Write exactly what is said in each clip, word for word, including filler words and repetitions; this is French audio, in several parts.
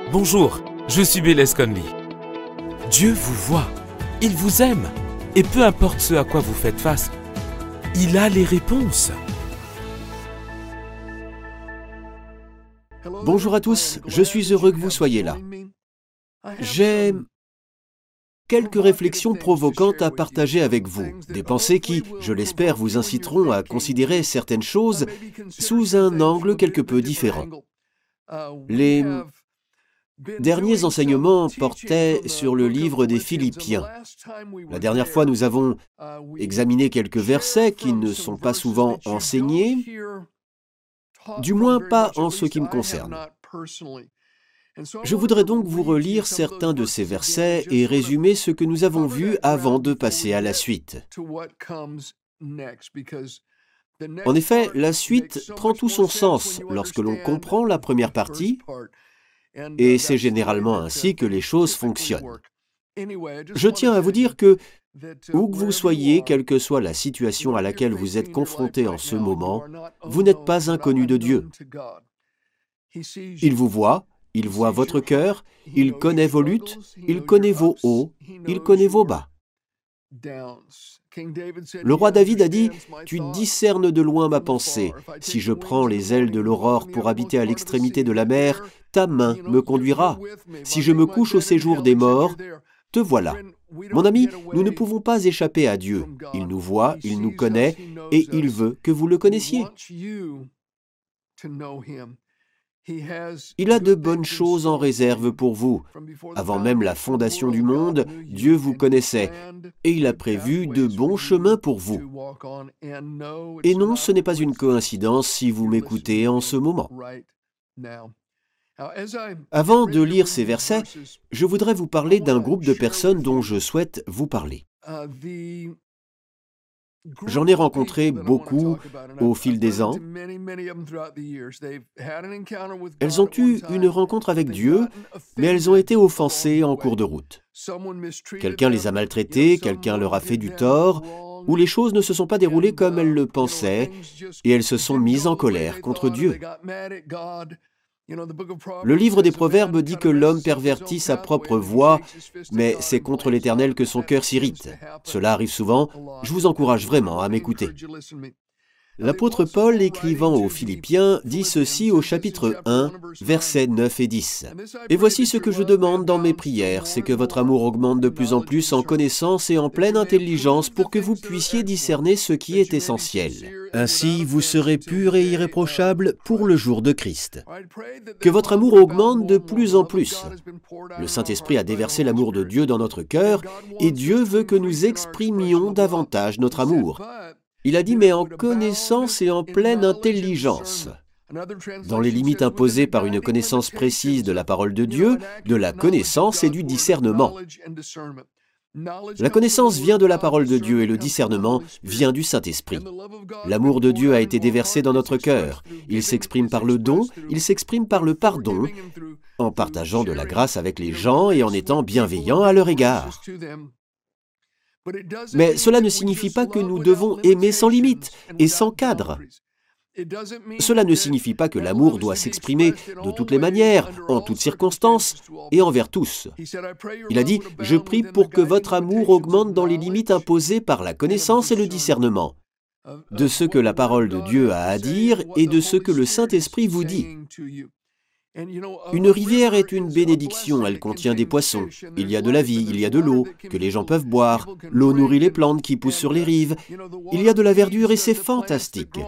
Bonjour, je suis Bill Esconley. Dieu vous voit, il vous aime, et peu importe ce à quoi vous faites face, il a les réponses. Bonjour à tous, je suis heureux que vous soyez là. J'ai quelques réflexions provocantes à partager avec vous, des pensées qui, je l'espère, vous inciteront à considérer certaines choses sous un angle quelque peu différent. Les derniers enseignements portaient sur le livre des Philippiens. La dernière fois, nous avons examiné quelques versets qui ne sont pas souvent enseignés, du moins pas en ce qui me concerne. Je voudrais donc vous relire certains de ces versets et résumer ce que nous avons vu avant de passer à la suite. En effet, la suite prend tout son sens lorsque l'on comprend la première partie, et c'est généralement ainsi que les choses fonctionnent. Je tiens à vous dire que, où que vous soyez, quelle que soit la situation à laquelle vous êtes confronté en ce moment, vous n'êtes pas inconnu de Dieu. Il vous voit, il voit votre cœur, il connaît vos luttes, il connaît vos hauts, il connaît vos bas. Le roi David a dit « Tu discernes de loin ma pensée. Si je prends les ailes de l'aurore pour habiter à l'extrémité de la mer, ta main me conduira. Si je me couche au séjour des morts, te voilà. » Mon ami, nous ne pouvons pas échapper à Dieu. Il nous voit, il nous connaît, et il veut que vous le connaissiez. Il a de bonnes choses en réserve pour vous. Avant même la fondation du monde, Dieu vous connaissait, et il a prévu de bons chemins pour vous. Et non, ce n'est pas une coïncidence si vous m'écoutez en ce moment. Avant de lire ces versets, je voudrais vous parler d'un groupe de personnes dont je souhaite vous parler. J'en ai rencontré beaucoup au fil des ans. Elles ont eu une rencontre avec Dieu, mais elles ont été offensées en cours de route. Quelqu'un les a maltraitées, quelqu'un leur a fait du tort, ou les choses ne se sont pas déroulées comme elles le pensaient, et elles se sont mises en colère contre Dieu. Le livre des Proverbes dit que l'homme pervertit sa propre voie, mais c'est contre l'Éternel que son cœur s'irrite. Cela arrive souvent, je vous encourage vraiment à m'écouter. L'apôtre Paul, écrivant aux Philippiens, dit ceci au chapitre un, versets neuf et dix. « Et voici ce que je demande dans mes prières, c'est que votre amour augmente de plus en plus en connaissance et en pleine intelligence pour que vous puissiez discerner ce qui est essentiel. Ainsi, vous serez purs et irréprochables pour le jour de Christ. Que votre amour augmente de plus en plus. Le Saint-Esprit a déversé l'amour de Dieu dans notre cœur et Dieu veut que nous exprimions davantage notre amour. Il a dit, mais en connaissance et en pleine intelligence. Dans les limites imposées par une connaissance précise de la parole de Dieu, de la connaissance et du discernement. La connaissance vient de la parole de Dieu et le discernement vient du Saint-Esprit. L'amour de Dieu a été déversé dans notre cœur. Il s'exprime par le don, il s'exprime par le pardon, en partageant de la grâce avec les gens et en étant bienveillant à leur égard. Mais cela ne signifie pas que nous devons aimer sans limite et sans cadre. Cela ne signifie pas que l'amour doit s'exprimer de toutes les manières, en toutes circonstances et envers tous. Il a dit « Je prie pour que votre amour augmente dans les limites imposées par la connaissance et le discernement, de ce que la parole de Dieu a à dire et de ce que le Saint-Esprit vous dit. » Une rivière est une bénédiction, elle contient des poissons. Il y a de la vie, il y a de l'eau, que les gens peuvent boire. L'eau nourrit les plantes qui poussent sur les rives. Il y a de la verdure et c'est fantastique.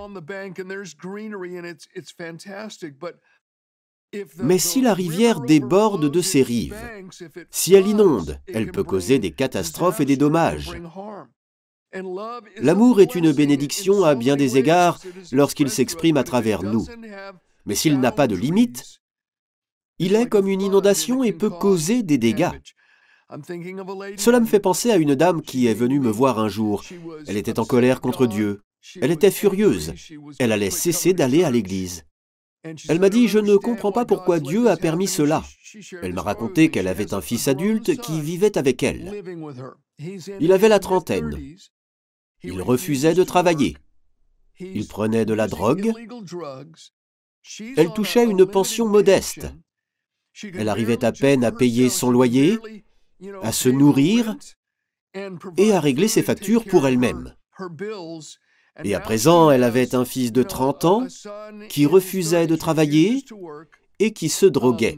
Mais si la rivière déborde de ses rives, si elle inonde, elle peut causer des catastrophes et des dommages. L'amour est une bénédiction à bien des égards lorsqu'il s'exprime à travers nous. Mais s'il n'a pas de limite, il est comme une inondation et peut causer des dégâts. Cela me fait penser à une dame qui est venue me voir un jour. Elle était en colère contre Dieu. Elle était furieuse. Elle allait cesser d'aller à l'église. Elle m'a dit « Je ne comprends pas pourquoi Dieu a permis cela. » Elle m'a raconté qu'elle avait un fils adulte qui vivait avec elle. Il avait la trentaine. Il refusait de travailler. Il prenait de la drogue. Elle touchait une pension modeste. Elle arrivait à peine à payer son loyer, à se nourrir et à régler ses factures pour elle-même. Et à présent, elle avait un fils de trente ans qui refusait de travailler et qui se droguait.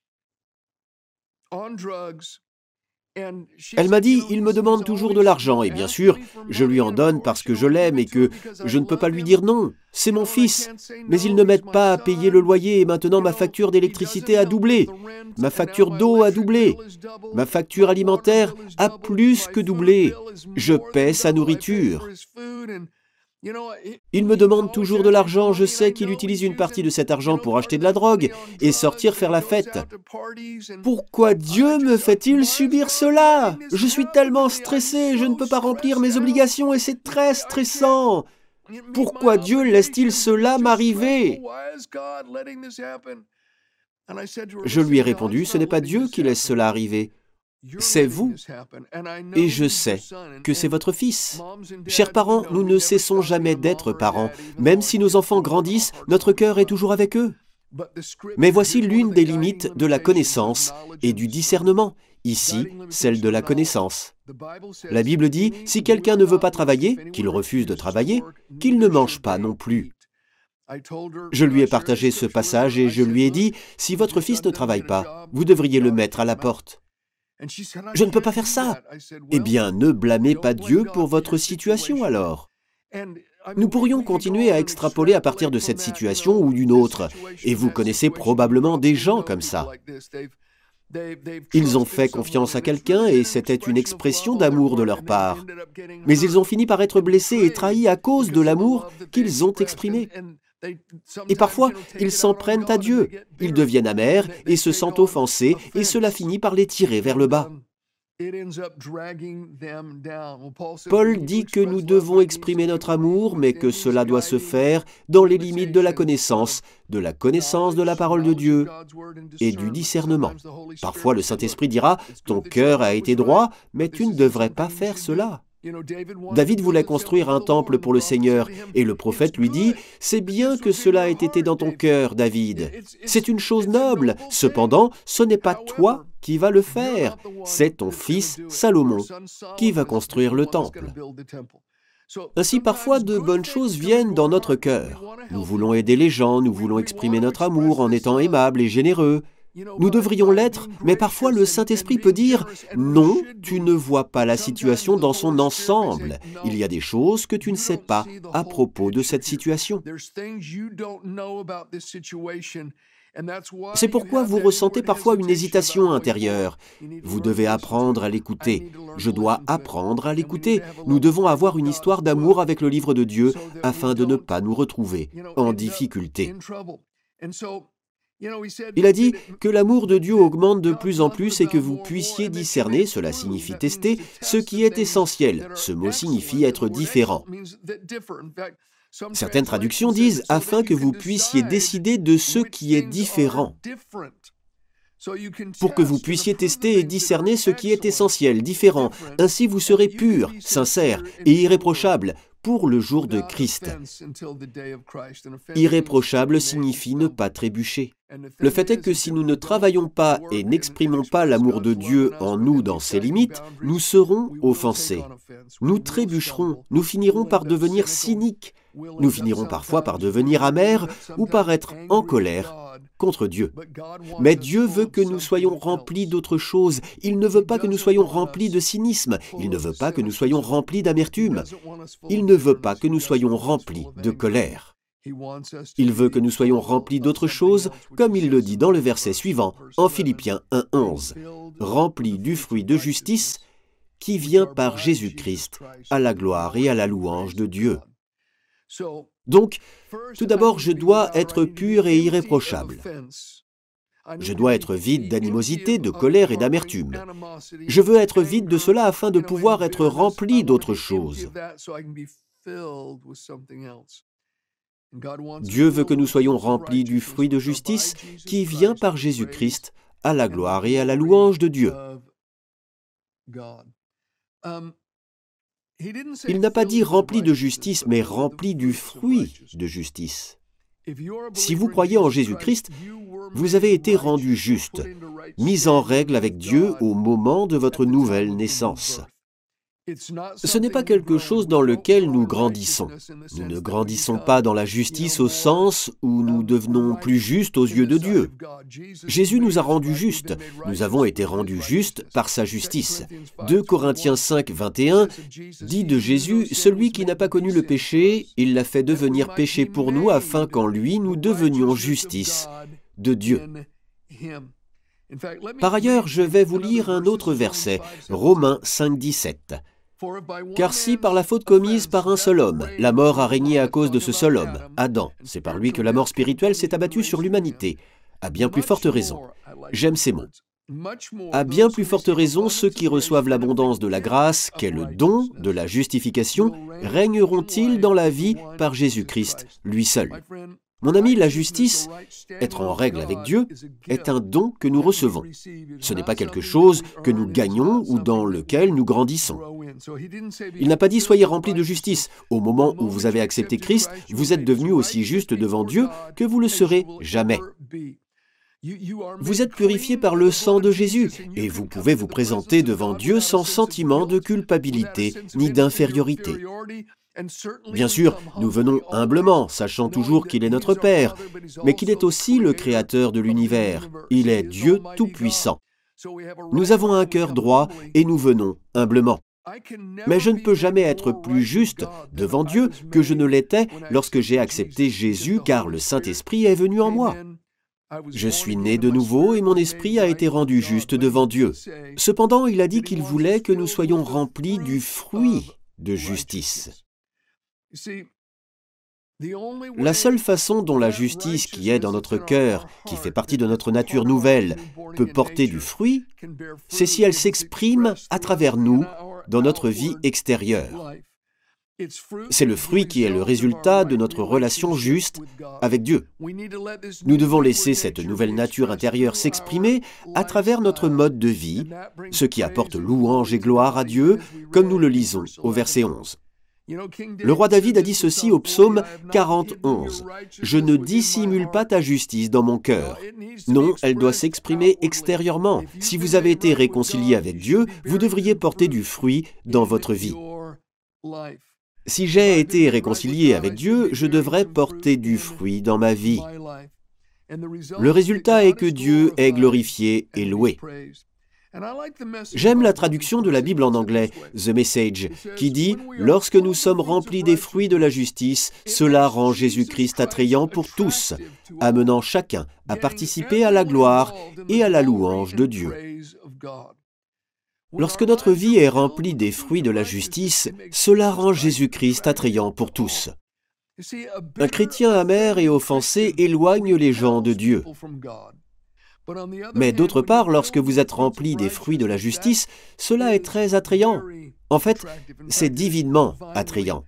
Elle m'a dit, il me demande toujours de l'argent, et bien sûr, je lui en donne parce que je l'aime et que je ne peux pas lui dire non. C'est mon fils, mais il ne m'aide pas à payer le loyer et maintenant ma facture d'électricité a doublé. Ma facture d'eau a doublé. Ma facture alimentaire a plus que doublé. Je paie sa nourriture. Il me demande toujours de l'argent, je sais qu'il utilise une partie de cet argent pour acheter de la drogue et sortir faire la fête. Pourquoi Dieu me fait-il subir cela? Je suis tellement stressé, je ne peux pas remplir mes obligations et c'est très stressant. Pourquoi Dieu laisse-t-il cela m'arriver? Je lui ai répondu, ce n'est pas Dieu qui laisse cela arriver. C'est vous, et je sais que c'est votre fils. Chers parents, nous ne cessons jamais d'être parents. Même si nos enfants grandissent, notre cœur est toujours avec eux. Mais voici l'une des limites de la connaissance et du discernement. Ici, celle de la connaissance. La Bible dit, si quelqu'un ne veut pas travailler, qu'il refuse de travailler, qu'il ne mange pas non plus. Je lui ai partagé ce passage et je lui ai dit, si votre fils ne travaille pas, vous devriez le mettre à la porte. Je ne peux pas faire ça. Eh bien, ne blâmez pas Dieu pour votre situation alors. Nous pourrions continuer à extrapoler à partir de cette situation ou d'une autre, et vous connaissez probablement des gens comme ça. Ils ont fait confiance à quelqu'un et c'était une expression d'amour de leur part. Mais ils ont fini par être blessés et trahis à cause de l'amour qu'ils ont exprimé. Et parfois, ils s'en prennent à Dieu. Ils deviennent amers et se sentent offensés et cela finit par les tirer vers le bas. Paul dit que nous devons exprimer notre amour, mais que cela doit se faire dans les limites de la connaissance, de la connaissance de la parole de Dieu et du discernement. Parfois, le Saint-Esprit dira « Ton cœur a été droit, mais tu ne devrais pas faire cela. » David voulait construire un temple pour le Seigneur, et le prophète lui dit « C'est bien que cela ait été dans ton cœur, David. C'est une chose noble. Cependant, ce n'est pas toi qui vas le faire. C'est ton fils, Salomon, qui va construire le temple. » Ainsi, parfois, de bonnes choses viennent dans notre cœur. Nous voulons aider les gens, nous voulons exprimer notre amour en étant aimables et généreux. Nous devrions l'être, mais parfois le Saint-Esprit peut dire « Non, tu ne vois pas la situation dans son ensemble. Il y a des choses que tu ne sais pas à propos de cette situation. » C'est pourquoi vous ressentez parfois une hésitation intérieure. Vous devez apprendre à l'écouter. Je dois apprendre à l'écouter. Nous devons avoir une histoire d'amour avec le livre de Dieu afin de ne pas nous retrouver en difficulté. Il a dit que l'amour de Dieu augmente de plus en plus et que vous puissiez discerner, cela signifie tester, ce qui est essentiel. Ce mot signifie être différent. Certaines traductions disent « afin que vous puissiez décider de ce qui est différent ». Pour que vous puissiez tester et discerner ce qui est essentiel, différent. Ainsi vous serez pur, sincère et irréprochable pour le jour de Christ. Irréprochable signifie ne pas trébucher. Le fait est que si nous ne travaillons pas et n'exprimons pas l'amour de Dieu en nous dans ses limites, nous serons offensés. Nous trébucherons, nous finirons par devenir cyniques, nous finirons parfois par devenir amers ou par être en colère contre Dieu. Mais Dieu veut que nous soyons remplis d'autre chose. Il ne veut pas que nous soyons remplis de cynisme. Il ne veut pas que nous soyons remplis d'amertume. Il ne veut pas que nous soyons remplis de colère. Il veut que nous soyons remplis d'autre chose, comme il le dit dans le verset suivant, en Philippiens un onze, « Remplis du fruit de justice qui vient par Jésus-Christ, à la gloire et à la louange de Dieu. » Donc, tout d'abord, je dois être pur et irréprochable. Je dois être vide d'animosité, de colère et d'amertume. Je veux être vide de cela afin de pouvoir être rempli d'autre chose. Dieu veut que nous soyons remplis du fruit de justice qui vient par Jésus-Christ, à la gloire et à la louange de Dieu. Il n'a pas dit rempli de justice, mais rempli du fruit de justice. Si vous croyez en Jésus-Christ, vous avez été rendu juste, mis en règle avec Dieu au moment de votre nouvelle naissance. Ce n'est pas quelque chose dans lequel nous grandissons. Nous ne grandissons pas dans la justice au sens où nous devenons plus justes aux yeux de Dieu. Jésus nous a rendus justes. Nous avons été rendus justes par sa justice. deux Corinthiens cinq, vingt et un dit de Jésus, « Celui qui n'a pas connu le péché, il l'a fait devenir péché pour nous, afin qu'en lui nous devenions justice de Dieu. » Par ailleurs, je vais vous lire un autre verset, Romains cinq, dix-sept. Car si par la faute commise par un seul homme, la mort a régné à cause de ce seul homme, Adam, c'est par lui que la mort spirituelle s'est abattue sur l'humanité, à bien plus forte raison. J'aime ces mots. À bien plus forte raison, ceux qui reçoivent l'abondance de la grâce, qu'est le don de la justification, régneront-ils dans la vie par Jésus-Christ, lui seul. Mon ami, la justice, être en règle avec Dieu, est un don que nous recevons. Ce n'est pas quelque chose que nous gagnons ou dans lequel nous grandissons. Il n'a pas dit « soyez remplis de justice ». Au moment où vous avez accepté Christ, vous êtes devenu aussi juste devant Dieu que vous le serez jamais. Vous êtes purifié par le sang de Jésus et vous pouvez vous présenter devant Dieu sans sentiment de culpabilité ni d'infériorité. Bien sûr, nous venons humblement, sachant toujours qu'il est notre Père, mais qu'il est aussi le Créateur de l'univers. Il est Dieu Tout-Puissant. Nous avons un cœur droit et nous venons humblement. Mais je ne peux jamais être plus juste devant Dieu que je ne l'étais lorsque j'ai accepté Jésus, car le Saint-Esprit est venu en moi. Je suis né de nouveau et mon esprit a été rendu juste devant Dieu. Cependant, il a dit qu'il voulait que nous soyons remplis du fruit de justice. La seule façon dont la justice qui est dans notre cœur, qui fait partie de notre nature nouvelle, peut porter du fruit, c'est si elle s'exprime à travers nous dans notre vie extérieure. C'est le fruit qui est le résultat de notre relation juste avec Dieu. Nous devons laisser cette nouvelle nature intérieure s'exprimer à travers notre mode de vie, ce qui apporte louange et gloire à Dieu, comme nous le lisons au verset onze. Le roi David a dit ceci au psaume quarante, onze. « Je ne dissimule pas ta justice dans mon cœur. » Non, elle doit s'exprimer extérieurement. Si vous avez été réconcilié avec Dieu, vous devriez porter du fruit dans votre vie. Si j'ai été réconcilié avec Dieu, je devrais porter du fruit dans ma vie. Le résultat est que Dieu est glorifié et loué. J'aime la traduction de la Bible en anglais, The Message, qui dit « Lorsque nous sommes remplis des fruits de la justice, cela rend Jésus-Christ attrayant pour tous, amenant chacun à participer à la gloire et à la louange de Dieu. » Lorsque notre vie est remplie des fruits de la justice, cela rend Jésus-Christ attrayant pour tous. Un chrétien amer et offensé éloigne les gens de Dieu. Mais d'autre part, lorsque vous êtes rempli des fruits de la justice, cela est très attrayant. En fait, c'est divinement attrayant.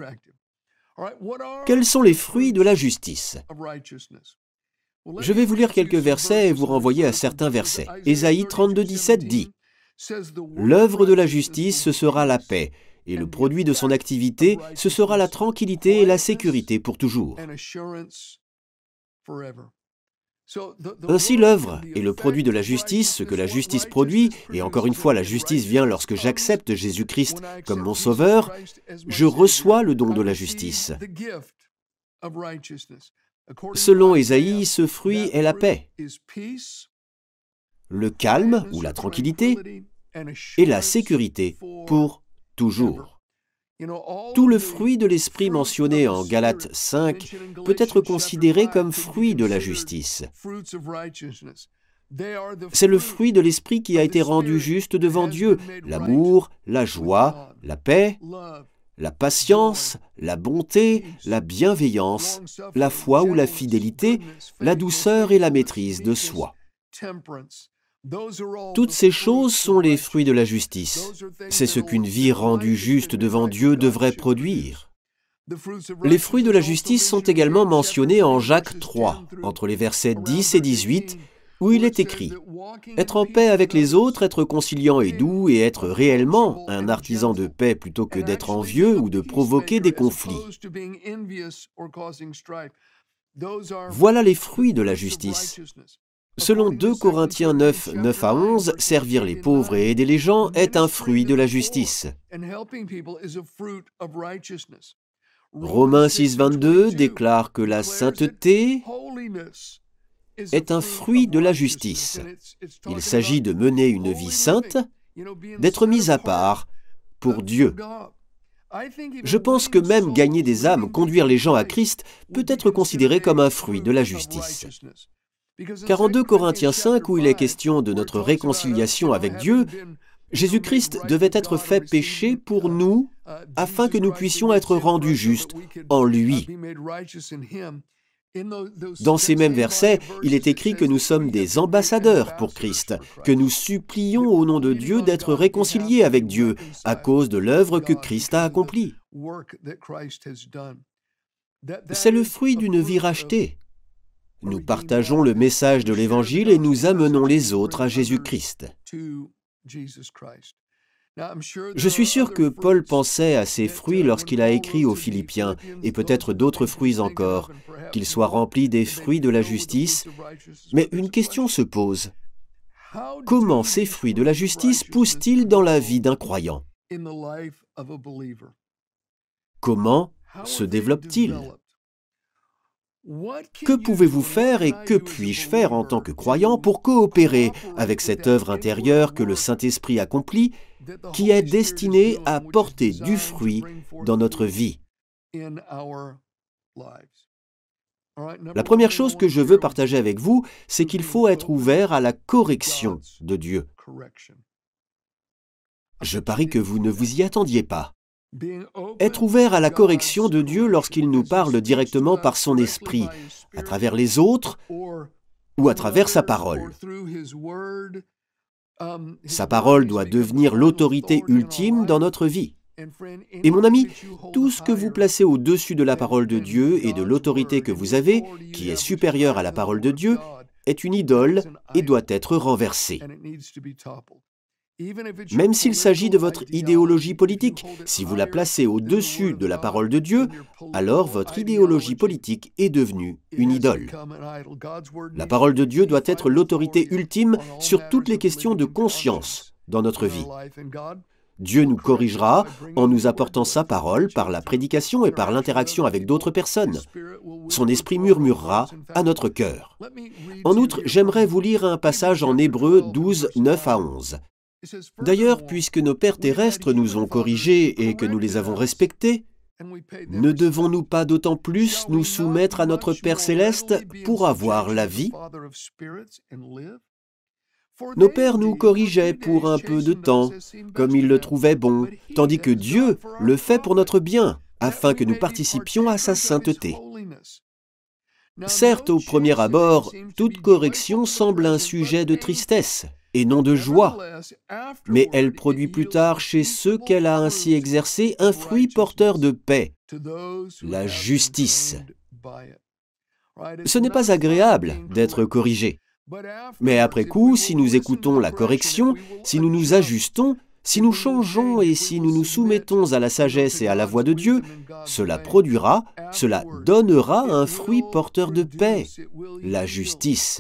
Quels sont les fruits de la justice? Je vais vous lire quelques versets et vous renvoyer à certains versets. Ésaïe trente-deux, dix-sept dit « L'œuvre de la justice, ce sera la paix, et le produit de son activité, ce sera la tranquillité et la sécurité pour toujours. » Ainsi, l'œuvre et le produit de la justice, ce que la justice produit, et encore une fois, la justice vient lorsque j'accepte Jésus-Christ comme mon Sauveur, je reçois le don de la justice. Selon Ésaïe, ce fruit est la paix, le calme ou la tranquillité et la sécurité pour toujours. Tout le fruit de l'esprit mentionné en Galates cinq peut être considéré comme fruit de la justice. C'est le fruit de l'esprit qui a été rendu juste devant Dieu, l'amour, la joie, la paix, la patience, la bonté, la bienveillance, la foi ou la fidélité, la douceur et la maîtrise de soi. Toutes ces choses sont les fruits de la justice. C'est ce qu'une vie rendue juste devant Dieu devrait produire. Les fruits de la justice sont également mentionnés en Jacques trois, entre les versets dix et dix-huit, où il est écrit « Être en paix avec les autres, être conciliant et doux, et être réellement un artisan de paix plutôt que d'être envieux ou de provoquer des conflits. » Voilà les fruits de la justice. Selon deux Corinthiens neuf, neuf à onze, servir les pauvres et aider les gens est un fruit de la justice. Romains six, vingt-deux déclare que la sainteté est un fruit de la justice. Il s'agit de mener une vie sainte, d'être mis à part pour Dieu. Je pense que même gagner des âmes, conduire les gens à Christ, peut être considéré comme un fruit de la justice. Car en deux Corinthiens cinq, où il est question de notre réconciliation avec Dieu, Jésus-Christ devait être fait péché pour nous, afin que nous puissions être rendus justes en lui. Dans ces mêmes versets, il est écrit que nous sommes des ambassadeurs pour Christ, que nous supplions au nom de Dieu d'être réconciliés avec Dieu à cause de l'œuvre que Christ a accomplie. C'est le fruit d'une vie rachetée. Nous partageons le message de l'Évangile et nous amenons les autres à Jésus-Christ. Je suis sûr que Paul pensait à ces fruits lorsqu'il a écrit aux Philippiens, et peut-être d'autres fruits encore, qu'ils soient remplis des fruits de la justice, mais une question se pose. Comment ces fruits de la justice poussent-ils dans la vie d'un croyant? Comment se développent-ils? Que pouvez-vous faire et que puis-je faire en tant que croyant pour coopérer avec cette œuvre intérieure que le Saint-Esprit accomplit, qui est destinée à porter du fruit dans notre vie? La première chose que je veux partager avec vous, c'est qu'il faut être ouvert à la correction de Dieu. Je parie que vous ne vous y attendiez pas. Être ouvert à la correction de Dieu lorsqu'il nous parle directement par son esprit, à travers les autres ou à travers sa parole. Sa parole doit devenir l'autorité ultime dans notre vie. Et mon ami, tout ce que vous placez au-dessus de la parole de Dieu et de l'autorité que vous avez, qui est supérieure à la parole de Dieu, est une idole et doit être renversé. Même s'il s'agit de votre idéologie politique, si vous la placez au-dessus de la parole de Dieu, alors votre idéologie politique est devenue une idole. La parole de Dieu doit être l'autorité ultime sur toutes les questions de conscience dans notre vie. Dieu nous corrigera en nous apportant sa parole par la prédication et par l'interaction avec d'autres personnes. Son esprit murmurera à notre cœur. En outre, j'aimerais vous lire un passage en Hébreux douze, neuf à onze. D'ailleurs, puisque nos pères terrestres nous ont corrigés et que nous les avons respectés, ne devons-nous pas d'autant plus nous soumettre à notre Père céleste pour avoir la vie? Nos pères nous corrigeaient pour un peu de temps, comme ils le trouvaient bon, tandis que Dieu le fait pour notre bien, afin que nous participions à sa sainteté. Certes, au premier abord, toute correction semble un sujet de tristesse et non de joie, mais elle produit plus tard chez ceux qu'elle a ainsi exercés un fruit porteur de paix, la justice. Ce n'est pas agréable d'être corrigé, mais après coup, si nous écoutons la correction, si nous nous ajustons, si nous changeons et si nous nous soumettons à la sagesse et à la voix de Dieu, cela produira, cela donnera un fruit porteur de paix, la justice.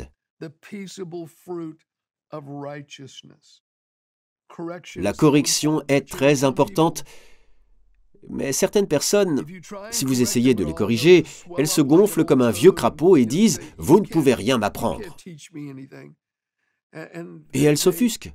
La correction est très importante, mais certaines personnes, si vous essayez de les corriger, elles se gonflent comme un vieux crapaud et disent « Vous ne pouvez rien m'apprendre ». Et elles s'offusquent.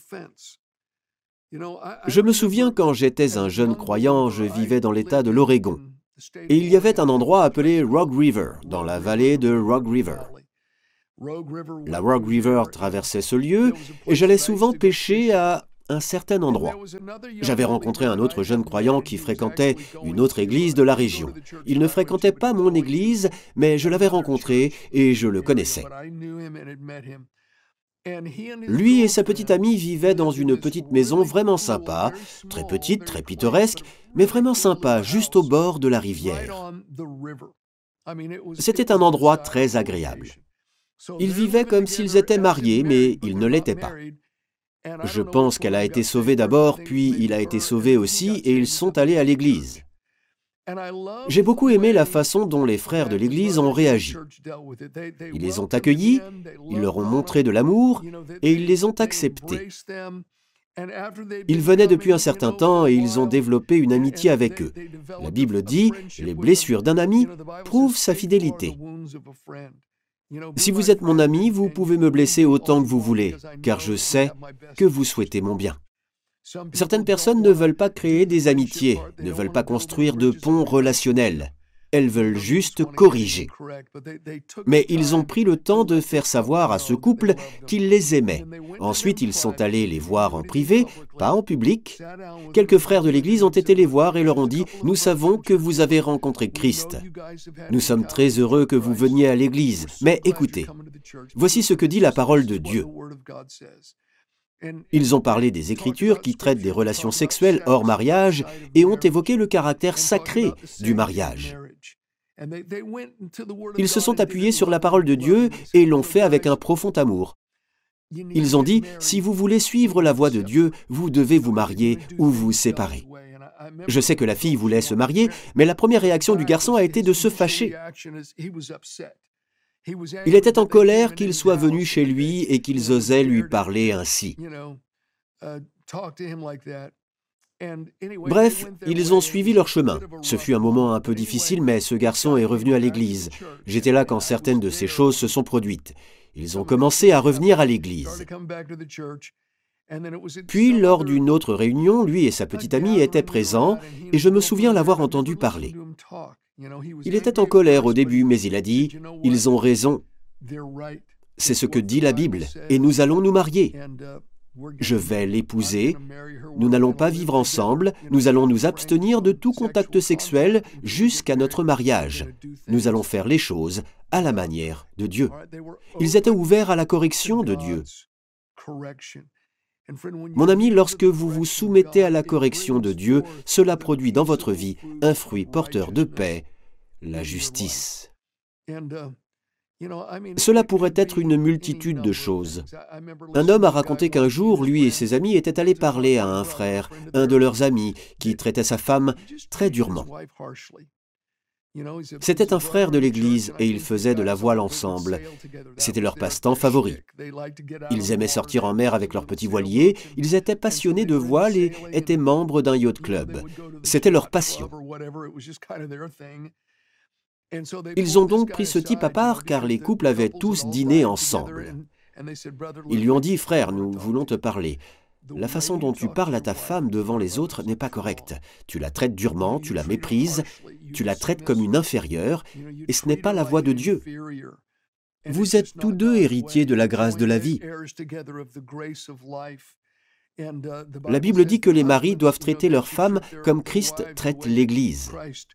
Je me souviens quand j'étais un jeune croyant, je vivais dans l'État de l'Oregon. Et il y avait un endroit appelé Rogue River, dans la vallée de Rogue River. La Rogue River traversait ce lieu et j'allais souvent pêcher à un certain endroit. J'avais rencontré un autre jeune croyant qui fréquentait une autre église de la région. Il ne fréquentait pas mon église, mais je l'avais rencontré et je le connaissais. Lui et sa petite amie vivaient dans une petite maison vraiment sympa, très petite, très pittoresque, mais vraiment sympa, juste au bord de la rivière. C'était un endroit très agréable. Ils vivaient comme s'ils étaient mariés, mais ils ne l'étaient pas. Je pense qu'elle a été sauvée d'abord, puis il a été sauvé aussi, et ils sont allés à l'église. J'ai beaucoup aimé la façon dont les frères de l'Église ont réagi. Ils les ont accueillis, ils leur ont montré de l'amour et ils les ont acceptés. Ils venaient depuis un certain temps et ils ont développé une amitié avec eux. La Bible dit « Les blessures d'un ami prouvent sa fidélité ». Si vous êtes mon ami, vous pouvez me blesser autant que vous voulez, car je sais que vous souhaitez mon bien. Certaines personnes ne veulent pas créer des amitiés, ne veulent pas construire de ponts relationnels. Elles veulent juste corriger. Mais ils ont pris le temps de faire savoir à ce couple qu'ils les aimaient. Ensuite, ils sont allés les voir en privé, pas en public. Quelques frères de l'Église ont été les voir et leur ont dit « Nous savons que vous avez rencontré Christ. Nous sommes très heureux que vous veniez à l'Église. Mais écoutez, voici ce que dit la parole de Dieu. » Ils ont parlé des Écritures qui traitent des relations sexuelles hors mariage et ont évoqué le caractère sacré du mariage. Ils se sont appuyés sur la parole de Dieu et l'ont fait avec un profond amour. Ils ont dit, si vous voulez suivre la voie de Dieu, vous devez vous marier ou vous séparer. Je sais que la fille voulait se marier, mais la première réaction du garçon a été de se fâcher. Il était en colère qu'ils soient venus chez lui et qu'ils osaient lui parler ainsi. Bref, ils ont suivi leur chemin. Ce fut un moment un peu difficile, mais ce garçon est revenu à l'église. J'étais là quand certaines de ces choses se sont produites. Ils ont commencé à revenir à l'église. Puis, lors d'une autre réunion, lui et sa petite amie étaient présents, et je me souviens l'avoir entendu parler. Il était en colère au début, mais il a dit « Ils ont raison. C'est ce que dit la Bible, et nous allons nous marier. Je vais l'épouser, nous n'allons pas vivre ensemble, nous allons nous abstenir de tout contact sexuel jusqu'à notre mariage. Nous allons faire les choses à la manière de Dieu. » Ils étaient ouverts à la correction de Dieu. Mon ami, lorsque vous vous soumettez à la correction de Dieu, cela produit dans votre vie un fruit porteur de paix, la justice. Cela pourrait être une multitude de choses. Un homme a raconté qu'un jour, lui et ses amis étaient allés parler à un frère, un de leurs amis, qui traitait sa femme très durement. C'était un frère de l'Église et ils faisaient de la voile ensemble. C'était leur passe-temps favori. Ils aimaient sortir en mer avec leurs petits voiliers, ils étaient passionnés de voile et étaient membres d'un yacht club. C'était leur passion. Ils ont donc pris ce type à part car les couples avaient tous dîné ensemble. Ils lui ont dit « Frère, nous voulons te parler. La façon dont tu parles à ta femme devant les autres n'est pas correcte. Tu la traites durement, tu la méprises, tu la traites comme une inférieure, et ce n'est pas la voie de Dieu. Vous êtes tous deux héritiers de la grâce de la vie. La Bible dit que les maris doivent traiter leurs femmes comme Christ traite l'Église.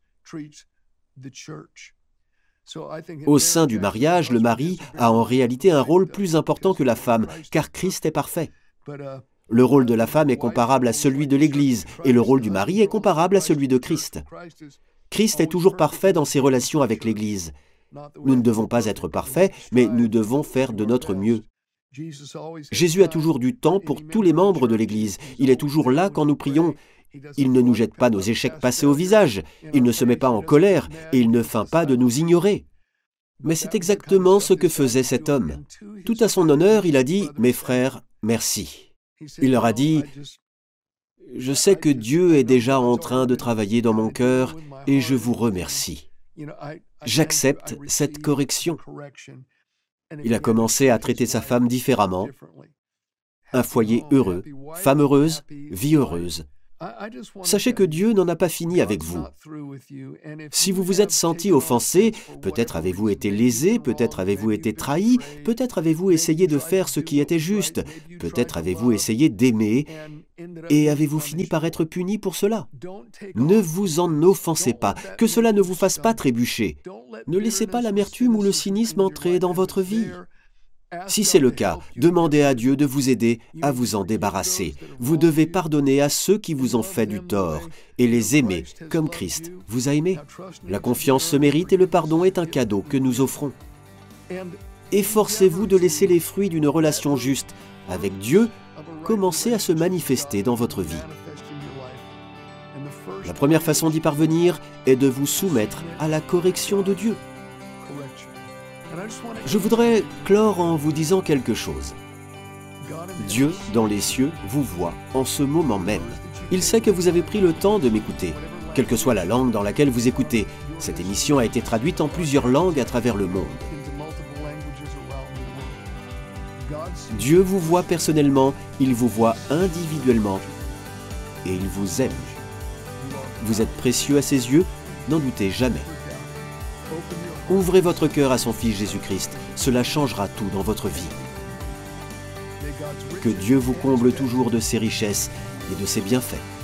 Au sein du mariage, le mari a en réalité un rôle plus important que la femme, car Christ est parfait. Le rôle de la femme est comparable à celui de l'Église, et le rôle du mari est comparable à celui de Christ. Christ est toujours parfait dans ses relations avec l'Église. Nous ne devons pas être parfaits, mais nous devons faire de notre mieux. Jésus a toujours du temps pour tous les membres de l'Église. Il est toujours là quand nous prions. Il ne nous jette pas nos échecs passés au visage. Il ne se met pas en colère et il ne feint pas de nous ignorer. Mais c'est exactement ce que faisait cet homme. Tout à son honneur, il a dit « Mes frères, merci ». Il leur a dit « Je sais que Dieu est déjà en train de travailler dans mon cœur et je vous remercie. J'accepte cette correction. » Il a commencé à traiter sa femme différemment. Un foyer heureux, femme heureuse, vie heureuse. Sachez que Dieu n'en a pas fini avec vous. Si vous vous êtes senti offensé, peut-être avez-vous été lésé, peut-être avez-vous été trahi, peut-être avez-vous essayé de faire ce qui était juste, peut-être avez-vous essayé d'aimer, et avez-vous fini par être puni pour cela. Ne vous en offensez pas, que cela ne vous fasse pas trébucher. Ne laissez pas l'amertume ou le cynisme entrer dans votre vie. Si c'est le cas, demandez à Dieu de vous aider à vous en débarrasser. Vous devez pardonner à ceux qui vous ont fait du tort et les aimer comme Christ vous a aimé. La confiance se mérite et le pardon est un cadeau que nous offrons. Efforcez-vous de laisser les fruits d'une relation juste avec Dieu commencer à se manifester dans votre vie. La première façon d'y parvenir est de vous soumettre à la correction de Dieu. Je voudrais clore en vous disant quelque chose. Dieu, dans les cieux, vous voit en ce moment même. Il sait que vous avez pris le temps de m'écouter, quelle que soit la langue dans laquelle vous écoutez. Cette émission a été traduite en plusieurs langues à travers le monde. Dieu vous voit personnellement, il vous voit individuellement et il vous aime. Vous êtes précieux à ses yeux, n'en doutez jamais. Ouvrez votre cœur à son Fils Jésus-Christ, cela changera tout dans votre vie. Que Dieu vous comble toujours de ses richesses et de ses bienfaits.